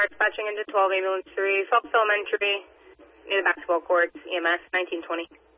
dispatching into 12 ambulance 3, Phelps Elementary, near the basketball courts, EMS 1920.